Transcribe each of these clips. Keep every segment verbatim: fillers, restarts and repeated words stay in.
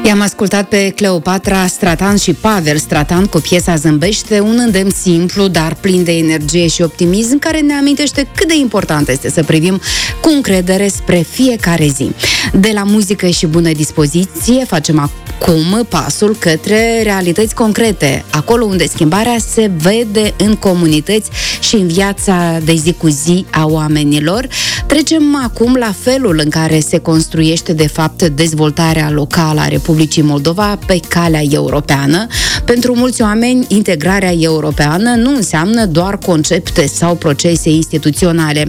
I-am ascultat pe Cleopatra Stratan și Pavel Stratan cu piesa Zâmbește, un îndemn simplu, dar plin de energie și optimism, care ne amintește cât de important este să privim cu încredere spre fiecare zi. De la muzică și bună dispoziție, facem acum pasul către realități concrete, acolo unde schimbarea se vede în comunități și în viața de zi cu zi a oamenilor. Trecem acum la felul în care se construiește de fapt dezvoltarea locală a Republicii Moldova pe calea europeană. Pentru mulți oameni, integrarea europeană nu înseamnă doar concepte sau procese instituționale,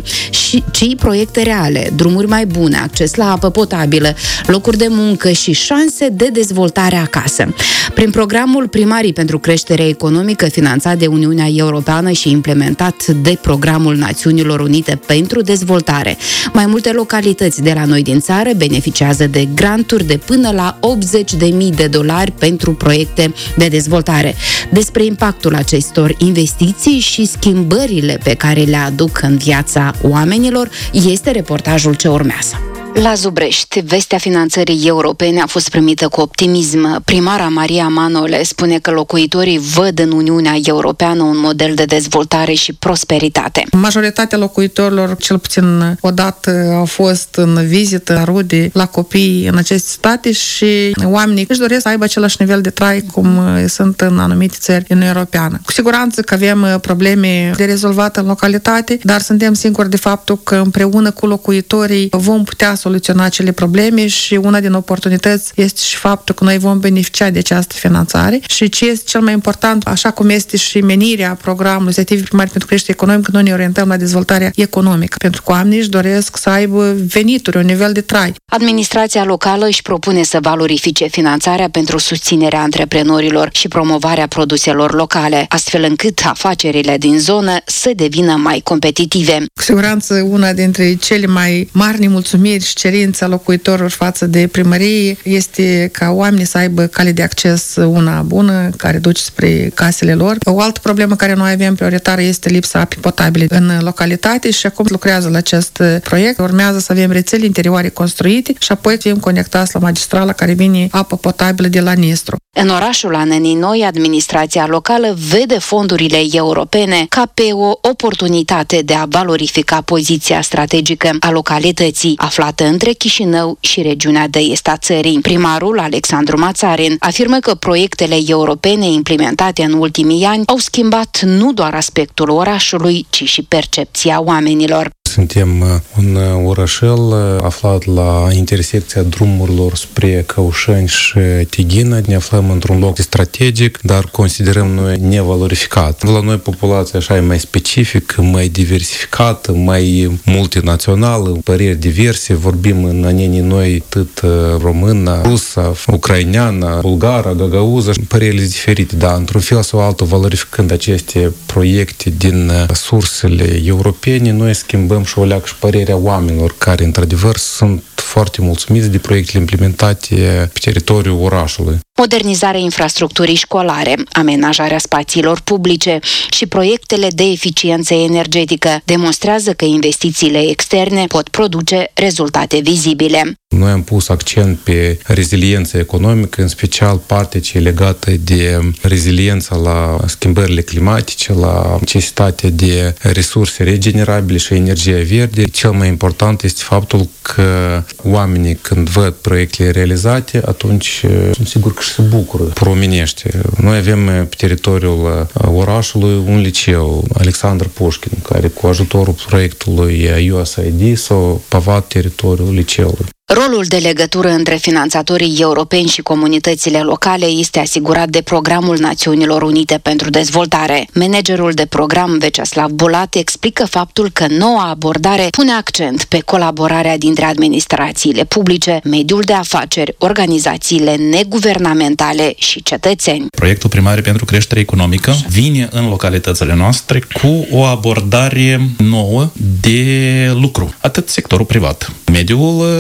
ci proiecte reale, drumuri mai bune, acces la apă potabilă, locuri de muncă și șanse de dezvoltare acasă. Prin programul Primarii pentru Creștere Economică, finanțat de Uniunea Europeană și implementat de Programul Națiunilor Unite pentru Dezvoltare, mai multe localități de la noi din țară beneficiază de granturi de până la optzeci de mii de dolari pentru proiecte de dezvoltare. Despre impactul acestor investiții și schimbările pe care le aduc în viața oamenilor este reportajul ce urmează. La Zubrești, vestea finanțării europene a fost primită cu optimism. Primara Maria Manole spune că locuitorii văd în Uniunea Europeană un model de dezvoltare și prosperitate. Majoritatea locuitorilor, cel puțin odată, au fost în vizită la rude, la copii în aceste state și oamenii își doresc să aibă același nivel de trai cum sunt în anumite țări în Europeană. Cu siguranță că avem probleme de rezolvat în localitate, dar suntem siguri de faptul că împreună cu locuitorii vom putea soluționa acele probleme și una din oportunități este și faptul că noi vom beneficia de această finanțare și ce este cel mai important, așa cum este și menirea programului Inițiative Primare pentru Creștere Economică, noi ne orientăm la dezvoltarea economică, pentru că oamenii își doresc să aibă venituri, un nivel de trai. Administrația locală își propune să valorifice finanțarea pentru susținerea antreprenorilor și promovarea produselor locale, astfel încât afacerile din zonă să devină mai competitive. Cu siguranță, una dintre cele mai mari nemulțumiri și cerința locuitorilor față de primărie este ca oamenii să aibă cale de acces una bună, care duce spre casele lor. O altă problemă care noi avem prioritară este lipsa apei potabile în localitate și acum lucrează la acest proiect. Urmează să avem rețele interioare construite și apoi fim conectați la magistrala care vine apă potabilă de la Nistru. În orașul Anenii Noi, administrația locală vede fondurile europene ca pe o oportunitate de a valorifica poziția strategică a localității, aflată între Chișinău și regiunea de est a țării. Primarul Alexandru Mațarin afirmă că proiectele europene implementate în ultimii ani au schimbat nu doar aspectul orașului, ci și percepția oamenilor. Suntem un orășel aflat la intersecția drumurilor spre Căușeni și Tighină. Ne aflăm într-un loc strategic, dar considerăm noi nevalorificat. La noi populația așa e mai specifică, mai diversificată, mai multinațională, păreri diverse. Vorbim în Anenii Noi atât română, rusă, ucraineană, bulgară, gagauză, părerile diferite, dar într-un fel sau altul, valorificând aceste proiecte din sursele europene, noi schimbăm și o leacă și părerea oamenilor care, într-adevăr, sunt foarte mulțumiți de proiectele implementate pe teritoriul orașului. Modernizarea infrastructurii școlare, amenajarea spațiilor publice și proiectele de eficiență energetică demonstrează că investițiile externe pot produce rezultate vizibile. Noi am pus accent pe reziliență economică, în special partea ce e legată de reziliența la schimbările climatice, la necesitatea de resurse regenerabile și energie verde. Cel mai important este faptul că oamenii, când văd proiectele realizate, atunci sunt sigur că și se bucură, promenește. Noi avem pe teritoriul orașului un liceu, Alexandru Pușkin, care cu ajutorul proiectului U S A I D s-a pavat teritoriul liceului. Rolul de legătură între finanțatorii europeni și comunitățile locale este asigurat de Programul Națiunilor Unite pentru Dezvoltare. Managerul de program, Veceslav Bulat, explică faptul că noua abordare pune accent pe colaborarea dintre administrațiile publice, mediul de afaceri, organizațiile neguvernamentale și cetățeni. Proiectul Primarii pentru Creștere Economică vine în localitățile noastre cu o abordare nouă de lucru, atât sectorul privat, mediul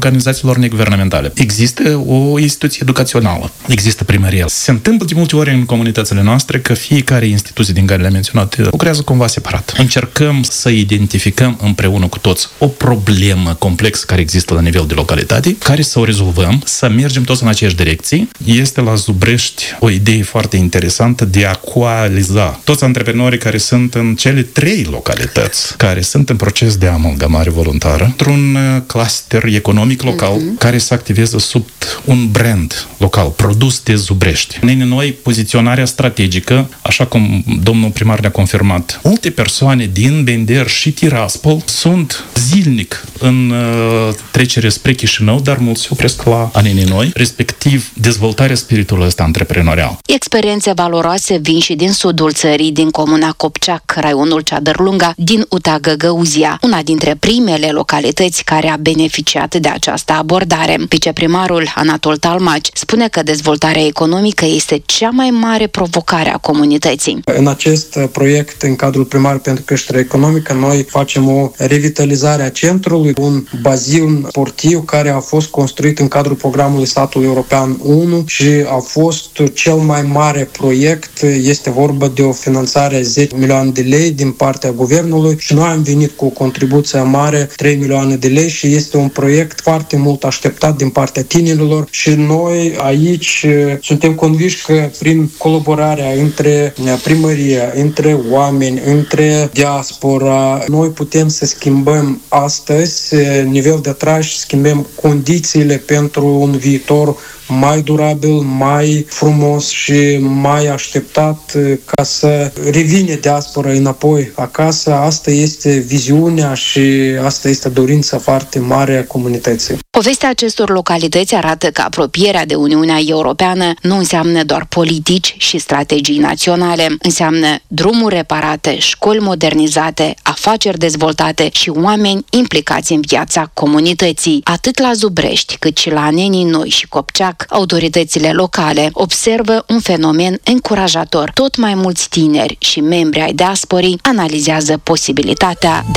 organizațiilor neguvernamentale. Există o instituție educațională, există primăria. Se întâmplă de multe ori în comunitățile noastre că fiecare instituție din care le-am menționat lucrează cumva separat. Încercăm să identificăm împreună cu toți o problemă complexă care există la nivel de localitate, care să o rezolvăm, să mergem toți în aceeași direcție. Este la Zubrești o idee foarte interesantă de a coaliza toți antreprenorii care sunt în cele trei localități, care sunt în proces de amalgamare voluntară, într-un cluster economic local, uh-huh. care să activeze sub un brand local, produs de Zubrești. Noi, poziționarea strategică, așa cum domnul primar ne-a confirmat, multe persoane din Bender și Tiraspol sunt zilnic în uh, trecere spre Chișinău, dar mulți se opresc la Anenii Noi, respectiv dezvoltarea spiritului ăsta antreprenorial. Experiențe valoroase vin și din sudul țării, din comuna Copceac, raionul Ceadărlunga, din Uta Găgăuzia, una dintre primele localități care a beneficiat de această abordare. Viceprimarul Anatol Talmaci spune că dezvoltarea economică este cea mai mare provocare a comunității. În acest proiect, în cadrul primar pentru creștere economică, noi facem o revitalizare a centrului, un bazin sportiv care a fost construit în cadrul programului Satul European unu și a fost cel mai mare proiect. Este vorba de o finanțare zece milioane de lei din partea guvernului și noi am venit cu o contribuție mare, trei milioane de lei, și este un proiect foarte mult așteptat din partea tinerilor și noi aici suntem convinși că prin colaborarea între primărie, între oameni, între diaspora, noi putem să schimbăm astăzi nivel de trai și schimbăm condițiile pentru un viitor mai durabil, mai frumos și mai așteptat ca să revină diaspora înapoi acasă. Asta este viziunea și asta este dorința foarte mare a comunității. Povestea acestor localități arată că apropierea de Uniunea Europeană nu înseamnă doar politici și strategii naționale, înseamnă drumuri reparate, școli modernizate, afaceri dezvoltate și oameni implicați în viața comunității. Atât la Zubrești, cât și la Anenii Noi și Copceac, autoritățile locale observă un fenomen încurajator. Tot mai mulți tineri și membri ai diasporii analizează posibilitatea de